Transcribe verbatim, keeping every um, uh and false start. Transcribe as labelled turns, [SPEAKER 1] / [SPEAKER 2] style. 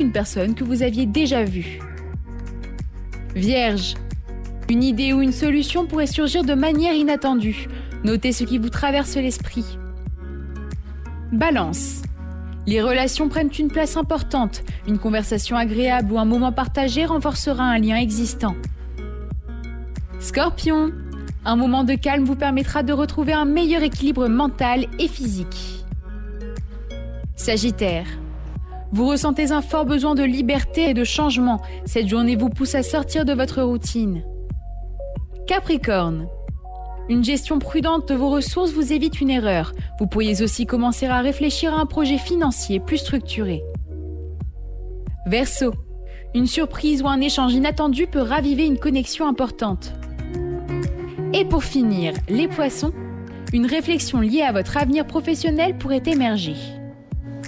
[SPEAKER 1] une personne que vous aviez déjà vue. Vierge, une idée ou une solution pourrait surgir de manière inattendue. Notez ce qui vous traverse l'esprit. Balance, les relations prennent une place importante. Une conversation agréable ou un moment partagé renforcera un lien existant. Scorpion, un moment de calme vous permettra de retrouver un meilleur équilibre mental et physique. Sagittaire, vous ressentez un fort besoin de liberté et de changement. Cette journée vous pousse à sortir de votre routine. Capricorne, une gestion prudente de vos ressources vous évite une erreur. Vous pourriez aussi commencer à réfléchir à un projet financier plus structuré. Verseau, une surprise ou un échange inattendu peut raviver une connexion importante. Et pour finir, les poissons, une réflexion liée à votre avenir professionnel pourrait émerger.